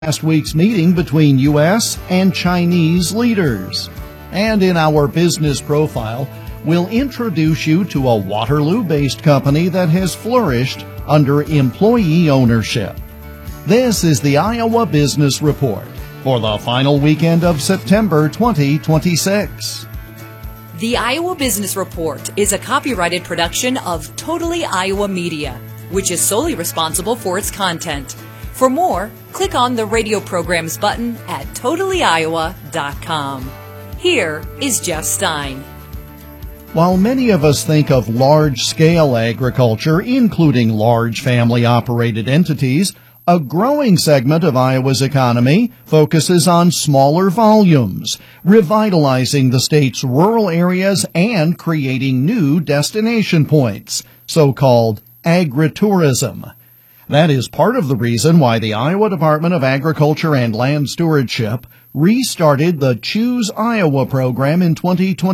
last week's meeting between U.S. and Chinese leaders. And in our business profile, we'll introduce you to a Waterloo-based company that has flourished under employee ownership. This is the Iowa Business Report for the final weekend of September 2026. The Iowa Business Report is a copyrighted production of Totally Iowa Media, which is solely responsible for its content. For more, click on the radio programs button at totallyiowa.com. Here is Jeff Stein. While many of us think of large-scale agriculture, including large family-operated entities, a growing segment of Iowa's economy focuses on smaller volumes, revitalizing the state's rural areas and creating new destination points, so-called agritourism. That is part of the reason why the Iowa Department of Agriculture and Land Stewardship restarted the Choose Iowa program in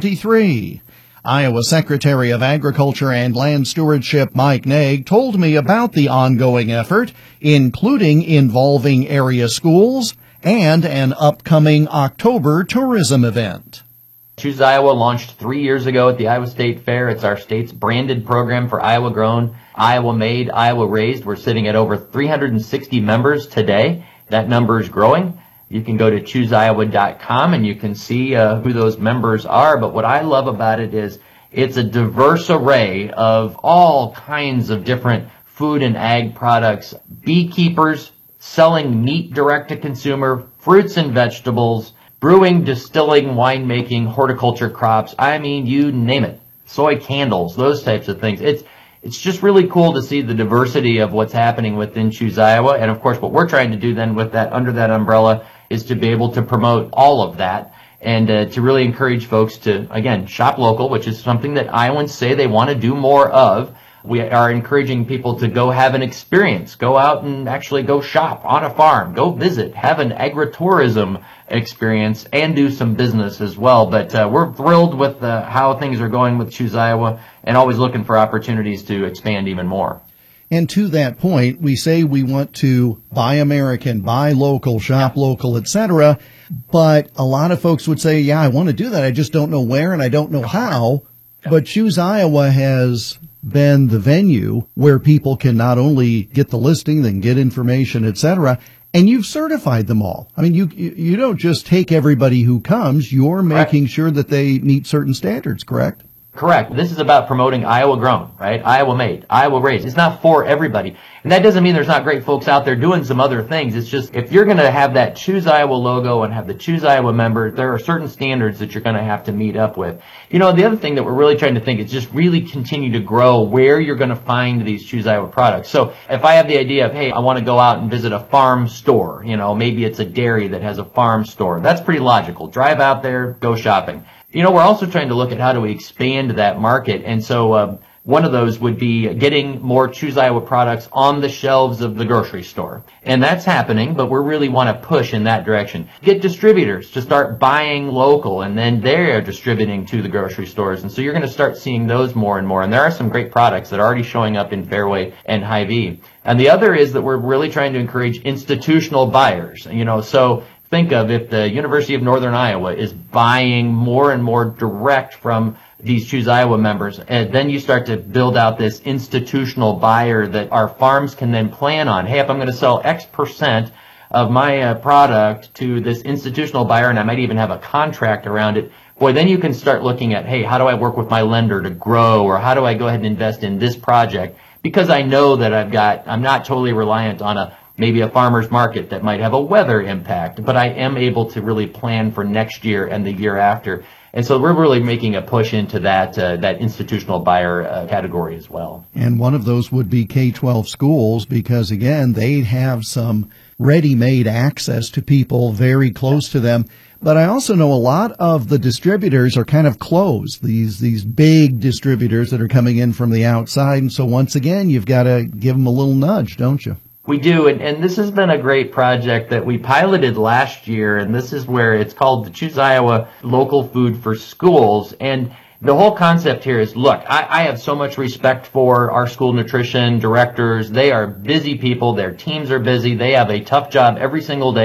2023. Iowa Secretary of Agriculture and Land Stewardship Mike Naig told me about the ongoing effort, including involving area schools and an upcoming October tourism event. Choose Iowa launched 3 years ago at the Iowa State Fair. It's our state's branded program for Iowa grown, Iowa made, Iowa raised. We're sitting at over 360 members today. That number is growing. You can go to chooseiowa.com and you can see who those members are. But what I love about it is it's a diverse array of all kinds of different food and ag products, beekeepers selling meat direct to consumer, fruits and vegetables, brewing, distilling, winemaking, horticulture crops. I mean, you name it. Soy candles, those types of things. It's just really cool to see the diversity of what's happening within Choose Iowa. And of course, what we're trying to do then with that, under that umbrella, is to be able to promote all of that and to really encourage folks to, again, shop local, which is something that Iowans say they want to do more of. We are encouraging people to go have an experience, go out and actually go shop on a farm, go visit, have an agritourism experience, and do some business as well. But we're thrilled with how things are going with Choose Iowa and always looking for opportunities to expand even more. And to that point, we say we want to buy American, buy local, shop local, etc. But a lot of folks would say, yeah, I want to do that. I just don't know where and I don't know how. But Choose Iowa has been the venue where people can not only get the listing, then get information, etc. And you've certified them all. I mean, you don't just take everybody who comes. You're making sure that they meet certain standards, correct? Correct. This is about promoting Iowa grown, right? Iowa made, Iowa raised. It's not for everybody. And that doesn't mean there's not great folks out there doing some other things. It's just, if you're going to have that Choose Iowa logo and have the Choose Iowa member, there are certain standards that you're going to have to meet up with. You know, the other thing that we're really trying to think is just really continue to grow where you're going to find these Choose Iowa products. So if I have the idea of, hey, I want to go out and visit a farm store, you know, maybe it's a dairy that has a farm store. That's pretty logical. Drive out there, go shopping. You know, we're also trying to look at how do we expand that market. And so one of those would be getting more Choose Iowa products on the shelves of the grocery store. And that's happening, but we really want to push in that direction. Get distributors to start buying local, and then they're distributing to the grocery stores. And so you're going to start seeing those more and more. And there are some great products that are already showing up in Fairway and Hy-Vee. And the other is that we're really trying to encourage institutional buyers. You know, so think of if the University of Northern Iowa is buying more and more direct from these Choose Iowa members, and then you start to build out this institutional buyer that our farms can then plan on. Hey, if I'm going to sell X percent of my product to this institutional buyer, and I might even have a contract around it, boy, then you can start looking at, hey, how do I work with my lender to grow, or how do I go ahead and invest in this project? Because I know that I'm not totally reliant on maybe a farmer's market that might have a weather impact, but I am able to really plan for next year and the year after. And so we're really making a push into that institutional buyer category as well. And one of those would be K-12 schools, because, again, they have some ready-made access to people very close to them. But I also know a lot of the distributors are kind of closed, these big distributors that are coming in from the outside. And so once again, you've got to give them a little nudge, don't you? We do, and this has been a great project that we piloted last year, and this is where it's called the Choose Iowa Local Food for Schools. And The whole concept here is, look, I have so much respect for our school nutrition directors. They are busy people. Their teams are busy. They have a tough job every single day.